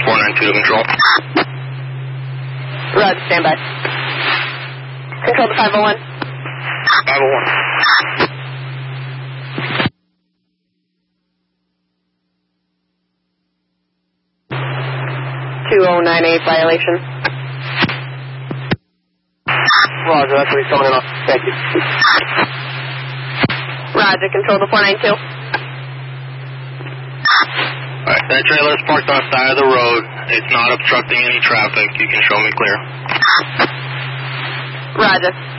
492 to control. Roger, stand by. Control to 501. 501. 2098 violation. Roger, that's what he's coming in on. Thank you. Roger, control to 492. Alright, that trailer is parked on the side of the road. It's not obstructing any traffic. You can show me clear. Roger.